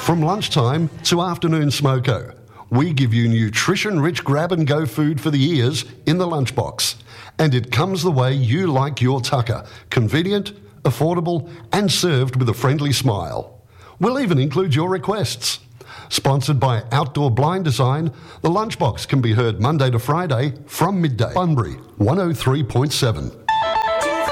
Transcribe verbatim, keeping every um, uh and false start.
From lunchtime to afternoon smoko, we give you nutrition-rich grab-and-go food for the ears in the lunchbox. And it comes the way you like your tucker. Convenient, affordable, and served with a friendly smile. We'll even include your requests. Sponsored by Outdoor Blind Design, the Lunchbox can be heard Monday to Friday from midday. Bunbury, one oh three point seven.